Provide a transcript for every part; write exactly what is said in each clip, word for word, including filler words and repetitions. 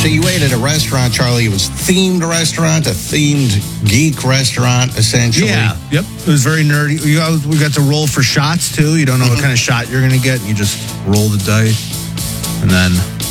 So you ate at a restaurant, Charlie. It was themed restaurant, a themed geek restaurant, essentially. Yeah, yep. It was very nerdy. We got, we got to roll for shots, too. You don't know mm-hmm. what kind of shot you're going to get. You just roll the dice, and then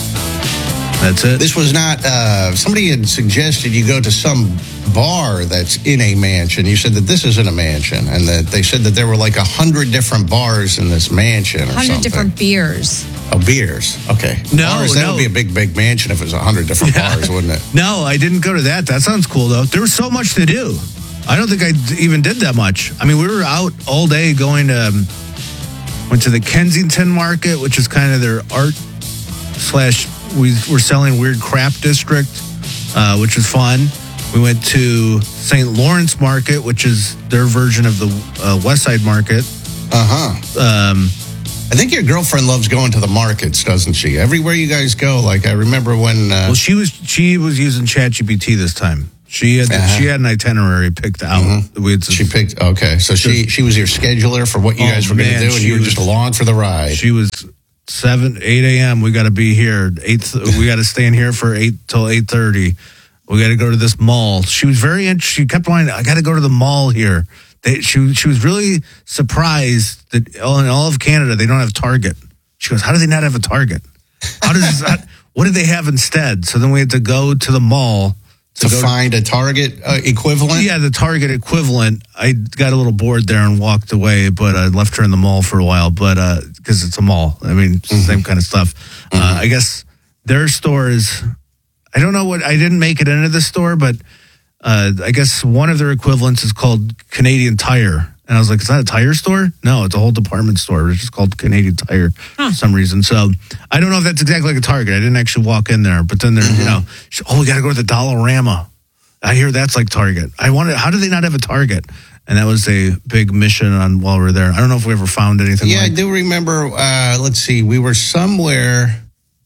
that's it. This was not, uh, somebody had suggested you go to some bar that's in a mansion. You said that this isn't a mansion, and that they said that there were like a hundred different bars in this mansion or something. Hundred different beers. Oh, beers. Okay. No, bars, that no. would be a big, big mansion if it was a hundred different yeah. bars, wouldn't it? No, I didn't go to that. That sounds cool, though. There was so much to do. I don't think I even did that much. I mean, we were out all day going to, um, went to the Kensington Market, which is kind of their art slash, we were selling weird crap district, uh, which was fun. We went to Saint Lawrence Market, which is their version of the uh, West Side Market. Uh-huh. Um, I think your girlfriend loves going to the markets, doesn't she? Everywhere you guys go, like I remember when... Uh, well, she was she was using ChatGPT this time. She had uh-huh. she had an itinerary picked out. Mm-hmm. We had some, she picked, okay. So she, she was your scheduler for what you oh, guys were going to do, and you were was, just along for the ride. She was seven, eight a.m. We got to be here. eight We got to stay in here for eight till eight thirty. We got to go to this mall. She was very interested. She kept wanting, I got to go to the mall here. They, she she was really surprised that in all of Canada, they don't have Target. She goes, how do they not have a Target? How does that, what did they have instead? So then we had to go to the mall. To, to find to, a Target uh, equivalent? Yeah, the Target equivalent. I got a little bored there and walked away, but I left her in the mall for a while, but because uh, it's a mall. I mean, it's mm-hmm. the same kind of stuff. Mm-hmm. Uh, I guess their store is, I don't know what, I didn't make it into the store, but uh, I guess one of their equivalents is called Canadian Tire. And I was like, is that a tire store? No, it's a whole department store. It's just called Canadian Tire huh. for some reason. So I don't know if that's exactly like a Target. I didn't actually walk in there. But then there's, mm-hmm. you know, oh, we got to go to the Dollarama. I hear that's like Target. I wanted, how do they not have a Target? And that was a big mission on while we were there. I don't know if we ever found anything yeah, like I do remember, uh, let's see, we were somewhere,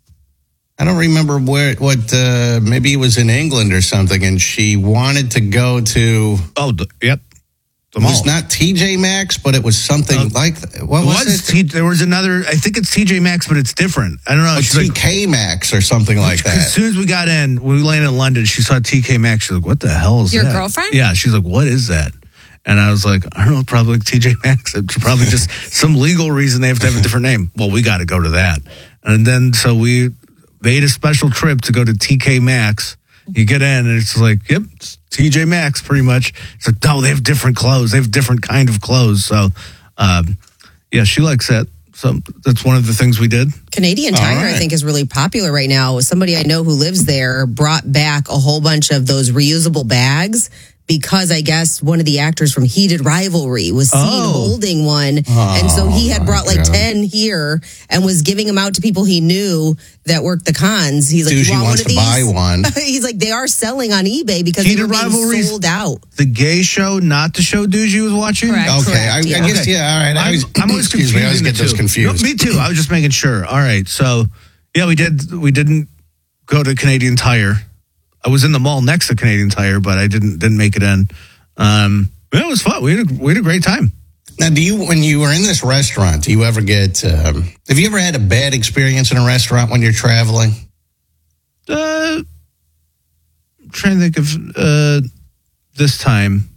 I don't remember where, what, uh, maybe it was in England or something, and she wanted to go to... Oh, the, yep. It was not T J Maxx, but it was something uh, like that. What was, was it? T- there was another, I think it's T J Maxx, but it's different. I don't know. Oh, T K like, Maxx or something like that. As soon as we got in, we landed in London, she saw T K Maxx. She's like, what the hell is Your that? Your girlfriend? Yeah. She's like, what is that? And I was like, I don't know, probably like T J Maxx. It's probably just some legal reason they have to have a different name. Well, we got to go to that. And then, so we made a special trip to go to T K Maxx. You get in and it's like, yep, it's T J Maxx pretty much. It's like, no, they have different clothes. They have different kind of clothes. So, um, yeah, she likes that. So that's one of the things we did. Canadian Tire, right. I think, is really popular right now. Somebody I know who lives there brought back a whole bunch of those reusable bags because I guess one of the actors from Heated Rivalry was seen oh. holding one. Oh, and so he had brought like God. ten here and was giving them out to people he knew that worked the cons. He's like, Sushi you want wants one of to these? buy one. He's like, they are selling on eBay because Heated they're being sold out. The gay show, not the show Doogie was watching? Correct. Okay, Correct, I, yeah. I guess, okay. yeah, all right. I was, I'm, I'm always excuse confused. me, I always get those confused. No, me too. I was just making sure. All right, so, yeah, we did. We didn't go to Canadian Tire. I was in the mall next to Canadian Tire, but I didn't didn't make it in. Um, it was fun. We had a, we had a great time. Now, do you, when you were in this restaurant, do you ever get, um, have you ever had a bad experience in a restaurant when you're traveling? Uh, I'm trying to think of uh, this time.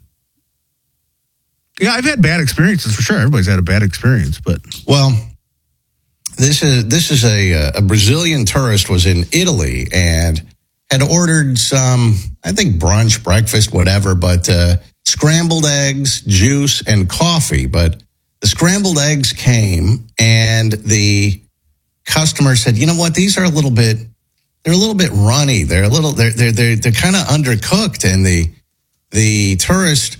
Yeah, I've had bad experiences for sure. Everybody's had a bad experience, but well, this is this is a a Brazilian tourist was in Italy and had ordered some, I think brunch, breakfast, whatever, but uh, scrambled eggs, juice, and coffee. But the scrambled eggs came, and the customer said, "You know what? These are a little bit." They're a little bit runny. They're a little. They're they're they're, they're kind of undercooked, and the the tourist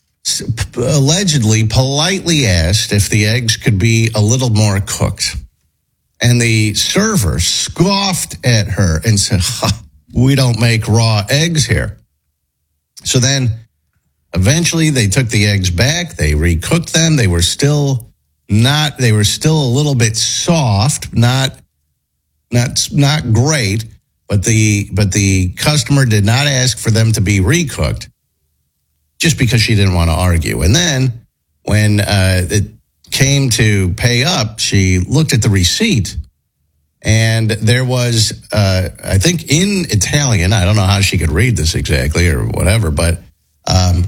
allegedly politely asked if the eggs could be a little more cooked, and the server scoffed at her and said, ha, "We don't make raw eggs here." So then, eventually, they took the eggs back. They recooked them. They were still not. They were still a little bit soft. Not. Not not great, but the but the customer did not ask for them to be recooked, just because she didn't want to argue. And then when uh, it came to pay up, she looked at the receipt, And there was, uh, I think in Italian, I don't know how she could read this exactly or whatever, but um,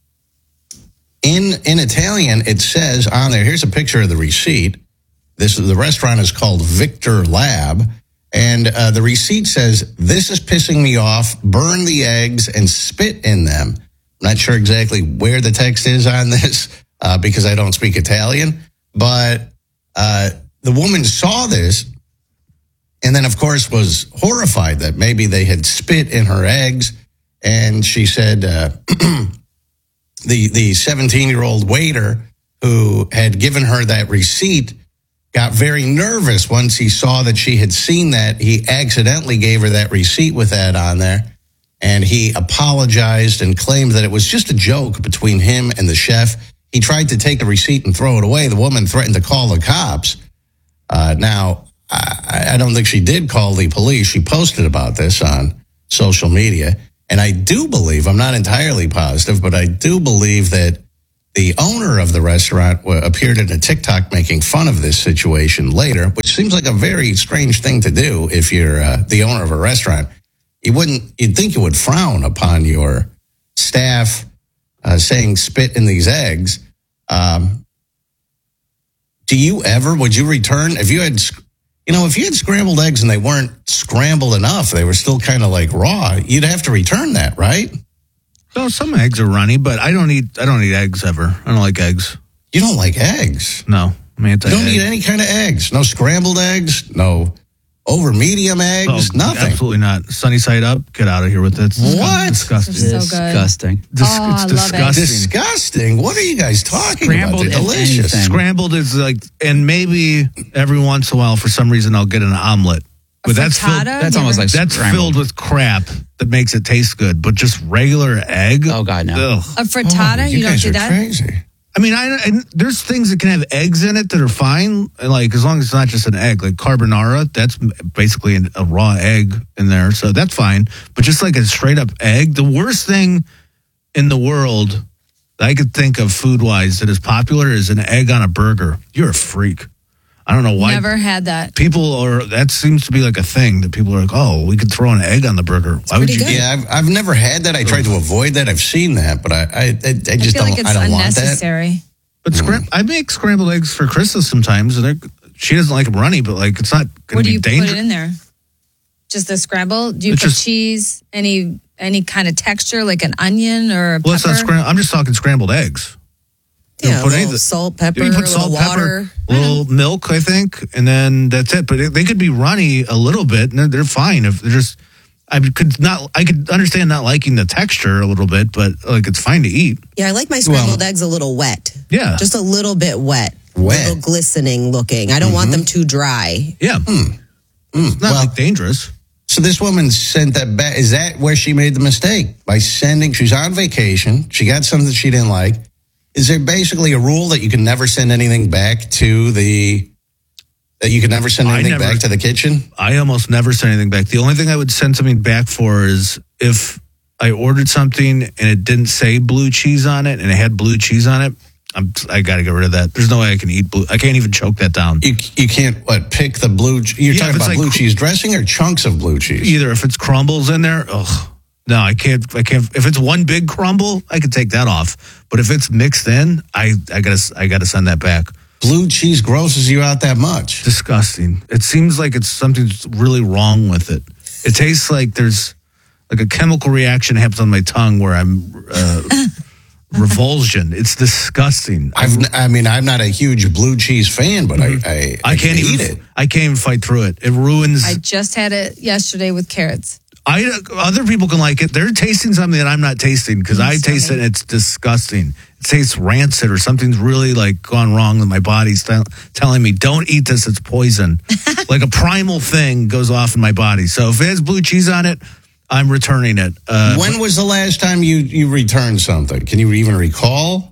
in in Italian, it says on there, here's a picture of the receipt. This The restaurant is called Victor Lab. And uh, the receipt says, this is pissing me off, burn the eggs and spit in them. I'm not sure exactly where the text is on this uh, because I don't speak Italian. But uh, the woman saw this and then, of course, was horrified that maybe they had spit in her eggs. And she said uh, the the seventeen-year-old waiter who had given her that receipt got very nervous once he saw that she had seen that. He accidentally gave her that receipt with that on there. And he apologized and claimed that it was just a joke between him and the chef. He tried to take the receipt and throw it away. The woman threatened to call the cops. Uh, now, I, I don't think she did call the police. She posted about this on social media. And I do believe, I'm not entirely positive, but I do believe that the owner of the restaurant appeared in a TikTok making fun of this situation later, which seems like a very strange thing to do if you're uh, the owner of a restaurant. You wouldn't, you'd think you would frown upon your staff uh, saying spit in these eggs. Um, do you ever, would you return, if you had, you know, if you had scrambled eggs and they weren't scrambled enough, they were still kind of like raw, you'd have to return that, right? So some eggs are runny, but I don't eat. I don't eat eggs ever. I don't like eggs. You don't like eggs? No, I'm anti. You don't eat any kind of eggs. No scrambled eggs. No over medium eggs. Oh, nothing. Absolutely not. Sunny side up. Get out of here with it. It's What? Disgusting. They're so good. Disgusting. Dis- Oh, I it's love it. disgusting. Disgusting. What are you guys talking Scrambled about? They're if delicious. anything. Scrambled is like, and maybe every once in a while, for some reason, I'll get an omelet. But that's filled, frittata? That's almost like that's scrambled. filled with crap that makes it taste good. But just regular egg. Oh, God, no. Ugh. A frittata, Oh, you, don't guys do are that? crazy. I mean, I, I there's things that can have eggs in it that are fine. Like as long as it's not just an egg, like carbonara, that's basically an, a raw egg in there, so that's fine. But just like a straight up egg, the worst thing in the world that I could think of food wise that is popular is an egg on a burger. You're a freak. I don't know why. Never had that. People are, that seems to be like a thing that people are like, oh, we could throw an egg on the burger. Why would pretty you? good. Yeah, I've, I've never had that. I tried to avoid that. I've seen that, but I, I, I, I just I feel don't. like it's I don't want that. unnecessary. But scram- I make scrambled eggs for Krista sometimes, and they're- she doesn't like them runny, but like it's not going What to do be you dangerous. put it in there? Just the scramble? Do you It's put just- cheese? Any any kind of texture, like an onion or a Well, it's not pepper? scram- I'm just talking scrambled eggs. You Yeah, don't a put little any- salt, pepper, You a put little salt, water. pepper, a little milk, I think, and then that's it. But they- they could be runny a little bit, and they're, they're fine if they're just. I could not. I could understand not liking the texture a little bit, but like it's fine to eat. Yeah, I like my scrambled eggs a little wet. Yeah, Just a little bit wet. Wet. A little glistening looking. I don't want them too dry. yeah. It's not Well- like dangerous. So this woman sent that back. Is that where she made the mistake? By sending, she's on vacation. She got something she didn't like. Is there basically a rule that you can never send anything back to the, that you can never send I anything never- back to the kitchen? I almost never send anything back. The only thing I would send something back for is if I ordered something and it didn't say blue cheese on it and it had blue cheese on it. I'm, I got to get rid of that. There's no way I can eat blue. I can't even choke that down. You you can't, what, pick the blue, you're Yeah, talking if it's about like blue cr- cheese dressing or chunks of blue cheese? Either if it's crumbles in there, ugh. No, I can't. I can't. If it's one big crumble, I could take that off. But if it's mixed in, I I gotta I gotta send that back. Blue cheese grosses you out that much? Disgusting. It seems like it's something's really wrong with it. It tastes like there's like a chemical reaction happens on my tongue where I'm uh, revulsion. It's disgusting. I've, n- I mean, I'm not a huge blue cheese fan, but I, I, I I can't can even eat it. I can't even fight through it. It ruins. I just had it yesterday with carrots. I other people can like it. They're tasting something that I'm not tasting because I It's taste it. yummy. And it's disgusting. It tastes rancid or something's really like gone wrong with my body's t- telling me don't eat this. It's poison. Like a primal thing goes off in my body. So if it has blue cheese on it, I'm returning it. Uh, When was the last time you, you returned something? Can you even recall?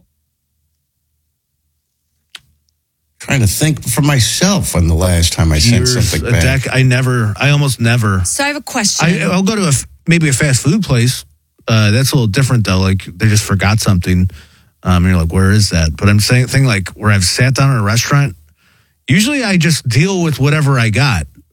Trying to think for myself when the last time I sent years, something a back. dec- I never. I almost never. So I have a question. I, I'll go to a f- maybe a fast food place. Uh, that's a little different though. Like they just forgot something. Um, and you're like, where is that? But I'm saying thing like where I've sat down in a restaurant. Usually, I just deal with whatever I got.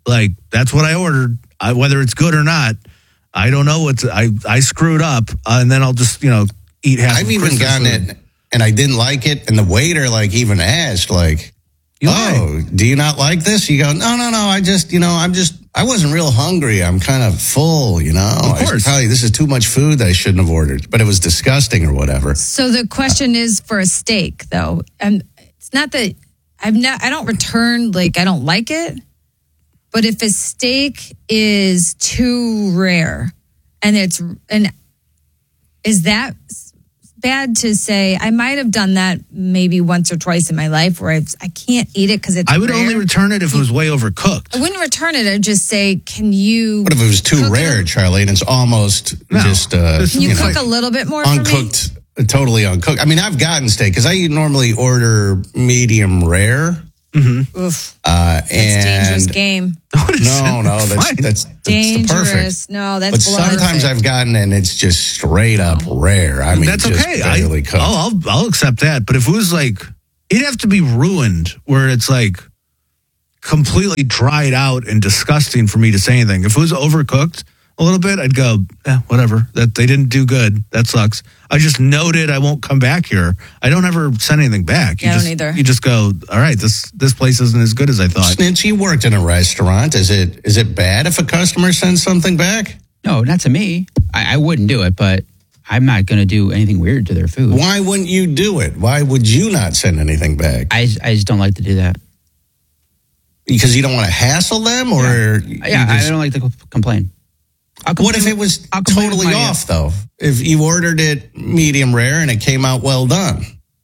Like, that's what I ordered. I, whether it's good or not, I don't know what's, I, I screwed up, uh, and then I'll just, you know, eat half I've of even Christmas gotten food. it and I didn't like it. And the waiter like even asked like, You oh, do you not like this? You go, no, no, no. I just, you know, I'm just, I wasn't real hungry. I'm kind of full, you know. Of course. I, probably this is too much food that I shouldn't have ordered, but it was disgusting or whatever. So the question is for a steak, though. And it's not that I've not, I don't return, like, I don't like it. But if a steak is too rare and it's, and is that bad to say? I might have done that maybe once or twice in my life where I've, I can't eat it because it's I would rare. only return it if it was way overcooked. I wouldn't return it. I'd just say, can you What if it was too cook rare, it? Charlie, and it's almost No. just, uh, Just- Can you, you cook know, a little bit more for me? uncooked, totally uncooked? I mean, I've gotten steak because I normally order medium rare. Oof, Uh, that's dangerous and game. no, no, that's Fine. that's, that's the Dangerous. perfect. No, that's But sometimes perfect. I've gotten and it's just straight up rare. I mean, That's just okay. I, barely cooked. I'll, I'll I'll accept that. But if it was like, it'd have to be ruined where it's like completely dried out and disgusting for me to say anything. If it was overcooked a little bit, I'd go, eh, whatever. That they didn't do good. That sucks. I just noted I won't come back here. I don't ever send anything back. You Yeah, I don't just, either. You just go, all right, this this place isn't as good as I thought. Snitch, you worked in a restaurant. Is it is it bad if a customer sends something back? No, not to me. I, I wouldn't do it, but I'm not going to do anything weird to their food. Why wouldn't you do it? Why would you not send anything back? I, I just don't like to do that. Because you don't want to hassle them, or you Yeah, just- I don't like to co- complain. I'll what if complain- it was I'll complain with totally my, uh, off though? If you ordered it medium rare and it came out well done,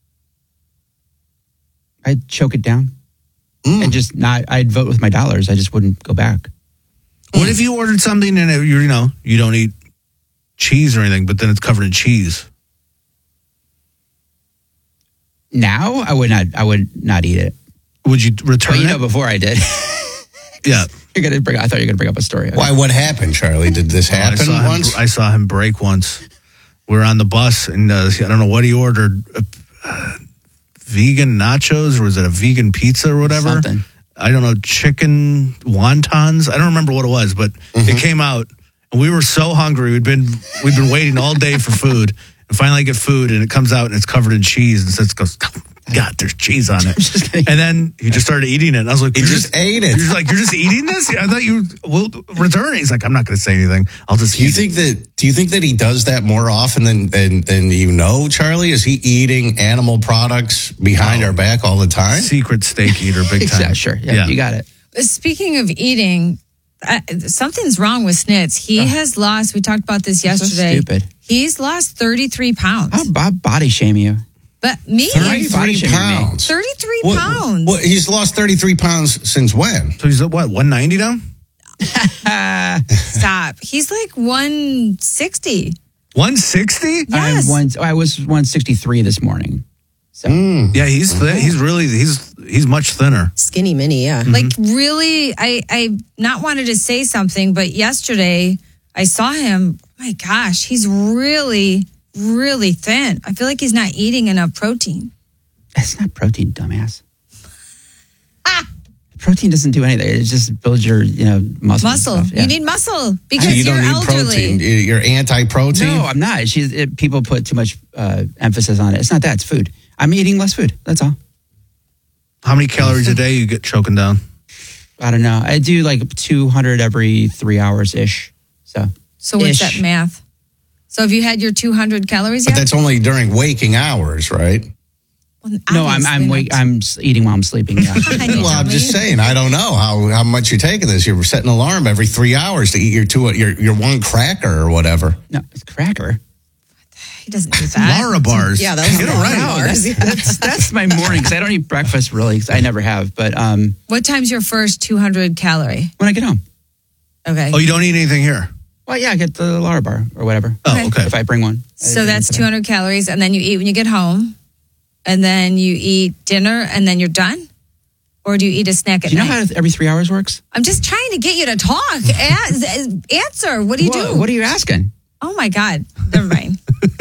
I'd choke it down Mm. and just not. I'd vote with my dollars. I just wouldn't go back. What if you ordered something and it, you you know you don't eat cheese or anything, but then it's covered in cheese? Now, I would not. I would not eat it. Would you return But you it? know, before I did. Yeah. You're gonna bring. I thought you were gonna bring up a story. why? What happened, Charlie? Did this I happen saw, once? him, I saw him break once. We were on the bus, and uh, I don't know what he ordered. Uh, uh, vegan nachos, or was it a vegan pizza or whatever? Something. I don't know, chicken wontons. I don't remember what it was, but it came out, and we were so hungry. We'd been we'd been waiting all day for food, and finally I get food, and it comes out, and it's covered in cheese, and it says, goes, God, there's cheese on it. Just kidding. And then he just started eating it, and I was like, He "You're just ate it." You're just like, you're just eating this? I thought you will return it. He's like, I'm not going to say anything. I'll just Do you eat it." think that? Do you think that he does that more often than than, than you know, Charlie? Is he eating animal products behind our back all the time? Secret steak eater, big time. Yeah, sure. Yeah, you got it. Speaking of eating, uh, something's wrong with Snitz. He has lost, we talked about this so yesterday. stupid. He's lost thirty-three pounds. I'll, I'll body shame you. But me, Body Thirty-three shaming me. pounds. thirty-three What- pounds. what- he's lost thirty-three pounds since when? So he's at what, one ninety now? Stop. He's like one sixty. one sixty? Yes. I'm one, I was one sixty-three this morning. So Yeah, he's thi- he's really he's he's much thinner. Skinny mini, yeah. Like really, I I not wanted to say something, but yesterday I saw him. My gosh, he's really, really thin. I feel like he's not eating enough protein. it's not protein, dumbass. Protein doesn't do anything. It just builds your, you know, muscle. and Muscle. stuff. Yeah. You need muscle because So you you're don't need elderly. protein. You're anti-protein. No, I'm not. She's, it, people put too much uh, emphasis on it. It's not that. It's food. I'm eating less food. That's all. How many calories a day you get choking down? I don't know. I do like two hundred every three hours ish. So, So what's Ish. that math? So have you had your two hundred calories But yet? that's only during waking hours, right? Well, no, I'm I'm obviously wake, not. I'm s- eating while I'm sleeping. Yeah. I know, Well, I'm just Joey. saying. I don't know how, how much you're taking this. You're setting an alarm every three hours to eat your two your your one cracker or whatever. No, it's cracker. He doesn't do that. Lara bars. Yeah, that was Get it a lot right. of No, hours. that's, that's that's my morning because I don't eat breakfast really. 'cause I never have. But um, What time's your first two hundred calorie? when I get home, Okay. Oh, you don't eat anything here? well, yeah, I get the Lara bar or whatever. Oh, okay. If I bring one. So that's two hundred calories, and then you eat when you get home, and then you eat dinner, and then you're done? Or do you eat a snack at Do you know night? how every three hours works? I'm just trying to get you to talk. A- answer. What do you What, do? what are you asking? Oh, my God. Never mind.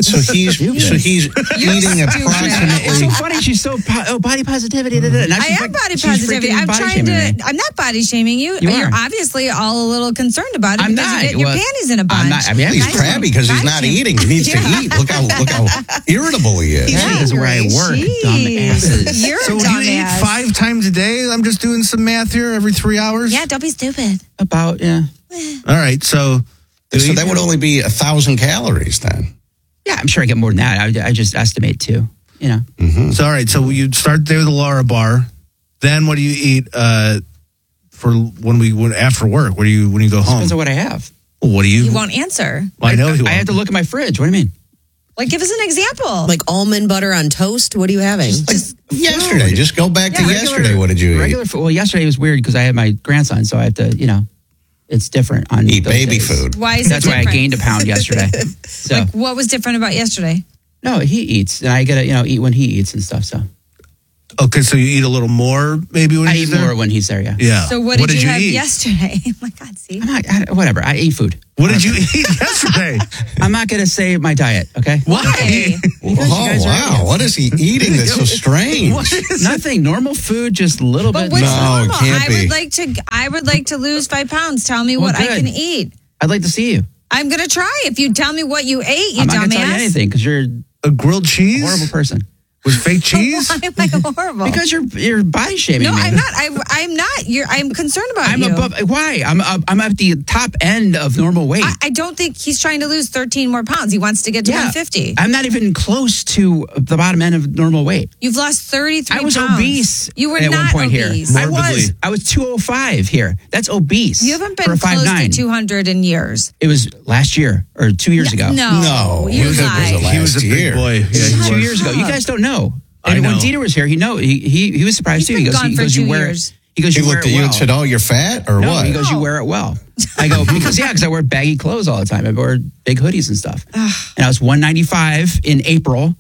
So he's so he's eating It's so approximately. funny. She's so po- oh, body positivity. da, da, da. Now I she's am like- body she's positivity. freaking I'm body trying shaming me. to. I'm not body shaming you. You You're are. obviously all a little concerned about it I'm because not. you get your Well, panties in a bunch. I'm not. I mean, He's Guys crabby because he's body not shame. eating. He needs to Yeah. eat. Look how look how irritable he is. Yeah, this is where I work. Dumb asses. You're So a do you eat dumbass. five times a day? I'm just doing some math here. Every three hours. Yeah, don't be stupid. About yeah, All right. So. do So you- that would only be a thousand calories then. yeah. I'm sure I get more than that. I, I just estimate too. You know, So all right. So you start there with the Laura bar. Then what do you eat uh, for when we when, after work? What do you when you go home? depends on what I have. Well, what do you? You won't answer. I know you I have to look at my fridge. What do you mean? Like, give us an example. Like almond butter on toast. What are you having? Yesterday, just go back to Yeah, yesterday. What did you eat? Regular food. Well, yesterday was weird because I had my grandson, so I have to, you know, it's different on Eat those baby days. food. Why is That's it why I different? gained a pound yesterday. So Like, what was different about yesterday? no, he eats, and I gotta, you know, eat when he eats and stuff. So Okay, so you eat a little more maybe when I he's eat there? more when he's there. Yeah. Yeah. So, what did, you, have eat? yesterday? Oh my God, see? I'm not, I, whatever. I eat food. What did you eat yesterday? I'm not gonna say my diet. Okay. Why? Okay. Because you Oh guys are wow! idiots. What is he eating that's so strange? What is Nothing. Normal food, just a little But bit. what's No, it normal? can't I be. would like to. I would like to lose five pounds. Tell me Well, what I good. can eat. I'd like to see you. I'm gonna try. If you tell me what you ate, you I'm not gonna tell you dumbass. anything because you're A grilled a cheese horrible person. with fake cheese? Why am I horrible? Because you're you're body shaming no, me. I'm not. I, I'm not. You're. I'm concerned about I'm you. above. Why? I'm up, I'm at the top end of normal weight. I, I don't think he's trying to lose thirteen more pounds. He wants to get to Yeah. one fifty. I'm not even close to the bottom end of normal weight. You've lost thirty-three I was pounds. obese. You were at not one point obese. here. I Morbidly. was. I was two oh five here. That's obese. You haven't for been a five close nine. to two hundred in years. It was last year or two years ago. No, No, you it was a- lied. it was a He was a last big year. boy. Yeah, he Two was. years ago. You guys don't know. I And when know. Dieter was here, he know he he, he was surprised He's too. been he goes, gone he for goes, two you wear years. it. He goes, He you wear looked it at you well. and said, "Oh, you're fat, or No, what?" he goes, you No. wear it well. I go, because yeah, because I wear baggy clothes all the time. I wear big hoodies and stuff. And I was one ninety-five in April.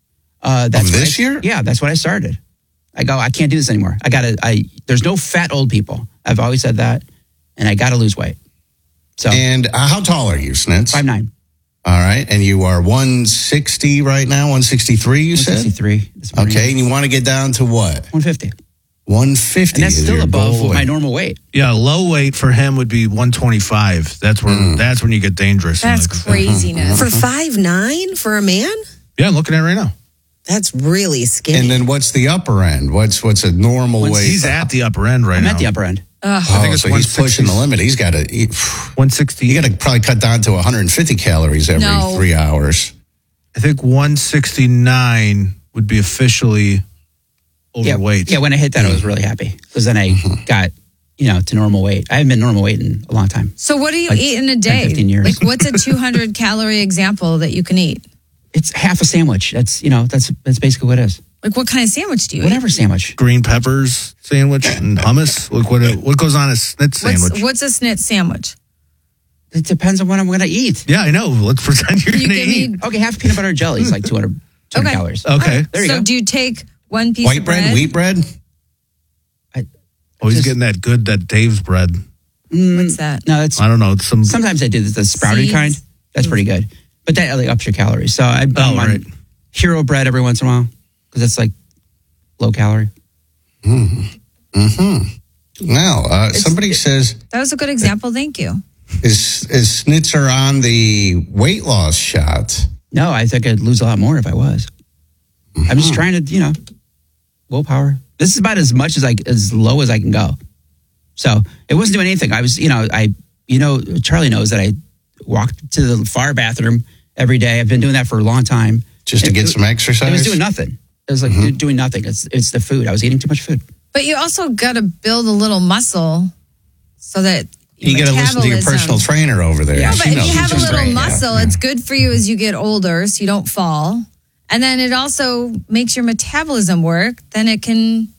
Uh, that's Of when this I- year? Yeah, that's what I started. I go, I can't do this anymore. I gotta. I there's no fat old people. I've always said that, and I gotta lose weight. So And uh, how tall are you, Snitz? five nine, All right, and you are one sixty right now. one sixty-three, you one sixty said. three. Okay, and you want to get down to what? one fifty, one fifty. and that's is still your above goal my weight. normal weight. Yeah, low weight for him would be one twenty-five. That's where Mm. that's when you get dangerous. That's And like- craziness. For five nine for a man? Yeah, I'm looking at it right now. That's really skinny. And then what's the upper end? What's what's a normal Once weight? He's at the upper end right I'm now. at the upper end. Oh, think it's so he's pushing the one sixty. limit. He's got to eat. one sixty. You got to probably cut down to one hundred fifty calories every No. three hours. I think one sixty-nine would be officially Yeah, overweight. Yeah, when I hit that, I was really happy because then I Mm-hmm. got, you know, to normal weight. I haven't been normal weight in a long time. So, what do you Like eat in a ten, day? fifteen years. Like, what's a two hundred calorie example that you can eat? It's half a sandwich. That's, you know, that's that's basically what it is. Like, what kind of sandwich do you Whatever sandwich. Green peppers sandwich and hummus. Look what it, what goes on a snit eat? sandwich. What's, what's a snit sandwich? It depends on what I'm going to eat. Yeah, I know. Let's pretend you're You going to give eat. me- Okay, half peanut butter jelly is like two hundred, two hundred Okay. calories. Okay. There you so, go. do you take one piece White of bread, bread? wheat bread. Oh, he's Just- getting that good, that Dave's bread. What's that? No, that's I don't know. It's some. sometimes I do the, the sprouted Seeds. kind. That's pretty good. But that like ups your calories. So I, I'm Oh, on right. hero bread every once in a while because that's like low calorie. Now, uh, somebody says, That was a good example. Thank you. is, is Snitzer on the weight loss shot? No, I think I'd lose a lot more if I was. I'm just trying to, you know, willpower. This is about as much as I as low as I can go. So it wasn't doing anything. I was, you know, I, you know, Charlie knows that I walked to the fire bathroom every day. I've been doing that for a long time. Just to It- get some exercise? It was doing nothing. It was like doing nothing. It's it's the food. I was eating too much food. But you also got to build a little muscle so that your You got to listen to your metabolism- personal trainer over there. Yeah, No, She but if knows you what have a she's little saying. muscle, it's good for you as you get older, so you don't fall. And then it also makes your metabolism work. Then it can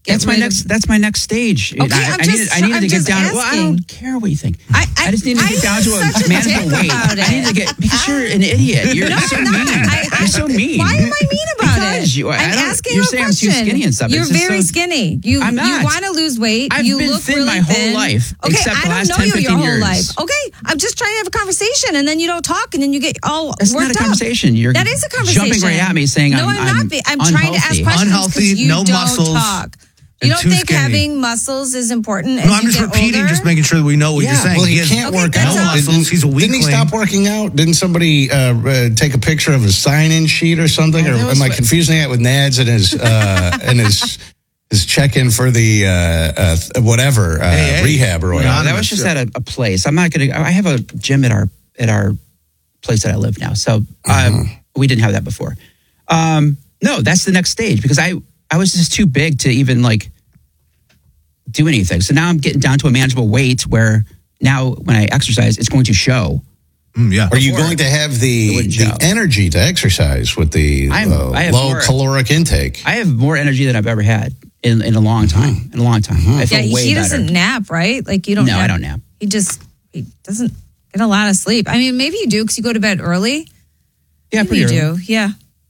Get That's my rid next. Of, That's my next stage. Okay, I, I'm I needed. just- I needed I'm to get just down. Well, I asking. don't care what you think. I- I- just need to I get down to am such a a manageable dick weight. about I need to it. get because you're an idiot. You're No, so I'm mean. not. I- I- you're so mean. Why am I mean about Because it? you- I I'm don't- asking you're you a saying I'm too question. skinny and stuff. You're It's just very so- skinny. You I'm not. you want to lose weight. I've you been look thin really my whole thin. life, Okay, except the I last don't know ten, you your fifteen whole years. life. Okay, I'm just trying to have a conversation, and then you don't talk, and then you get all That's worked not a up. conversation. You're That is a conversation. jumping right at me saying no, I'm, I'm, I'm not. Be, I'm trying to ask unhealthy. questions Unhealthy, because you no don't muscles, talk. and You don't too think skinny. having muscles is important? No, as I'm you just get repeating, older? just making sure that we know what Yeah. you're saying. Well, he has can't Okay, work that's out. all. muscles. He's a Didn't he weakling. stop working out? Didn't somebody uh, uh, take a picture of his sign-in sheet or something? Oh, or that was am I what- confusing that with Nads and his uh, and his his check-in for the uh, uh, whatever uh, Hey, hey. rehab or No, whatever? that was just at a, a place. I'm not going to. I have a gym at our at our place that I live now, so um, we didn't have that before. Um, no, that's the next stage because I I was just too big to even like do anything. So now I'm getting down to a manageable weight where now when I exercise, it's going to show. Mm, yeah. Are you before. going to have It the, wouldn't the show. energy to exercise with the I'm- uh, I have low more- caloric intake? I have more energy than I've ever had in, in a long time. In a long time, I feel Yeah, he, way he better. doesn't nap, right? Like you don't. No, nap. I don't nap. He just he doesn't get a lot of sleep. I mean, maybe you do because you go to bed early. Yeah, Maybe pretty you early. do. Yeah.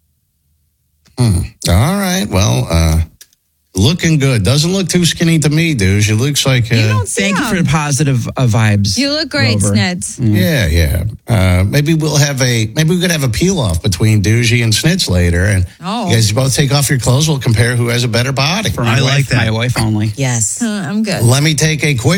All right. Well, uh, looking good. Doesn't look too skinny to me, dude. It looks like. Uh, You don't see Thank you for him. the positive uh, vibes. You look great, Rover. Sneds. Yeah, yeah. Uh, maybe we'll have a maybe we could have a peel off between Doogie and Snitz later, and Oh. you guys both take off your clothes. We'll compare who has a better body. For my I wife, like that. My wife only. Yes. Uh, I'm good. Let me take a quick